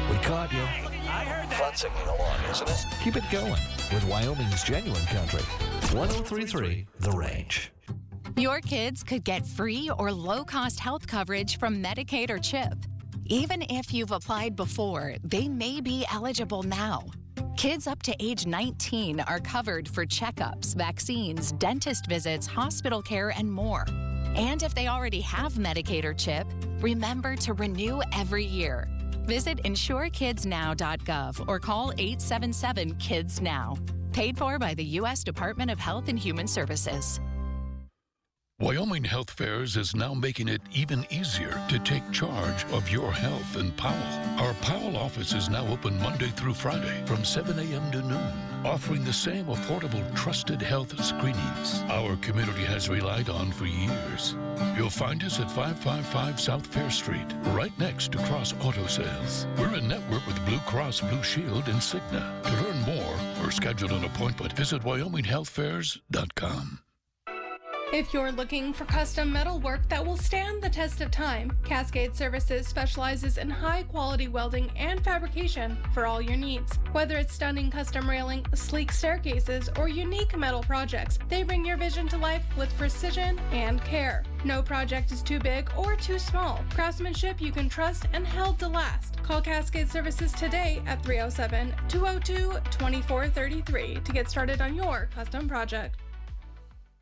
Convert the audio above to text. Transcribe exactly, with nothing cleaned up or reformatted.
We caught you. Futzing along, isn't it? Keep it going with Wyoming's Genuine Country. one oh three point three The Range. Your kids could get free or low-cost health coverage from Medicaid or CHIP. Even if you've applied before, they may be eligible now. Kids up to age nineteen are covered for checkups, vaccines, dentist visits, hospital care, and more. And if they already have Medicaid or CHIP, remember to renew every year. Visit insure kids now dot gov or call eight seven seven kids now. Paid for by the U S Department of Health and Human Services. Wyoming Health Fairs is now making it even easier to take charge of your health in Powell. Our Powell office is now open Monday through Friday from seven a.m. to noon, offering the same affordable, trusted health screenings our community has relied on for years. You'll find us at five five five South Fair Street, right next to Cross Auto Sales. We're in network with Blue Cross Blue Shield and Cigna. To learn more or schedule an appointment, visit wyoming health fairs dot com. If you're looking for custom metal work that will stand the test of time, Cascade Services specializes in high-quality welding and fabrication for all your needs. Whether it's stunning custom railing, sleek staircases, or unique metal projects, they bring your vision to life with precision and care. No project is too big or too small. Craftsmanship you can trust and held to last. Call Cascade Services today at three oh seven, two oh two, two four three three to get started on your custom project.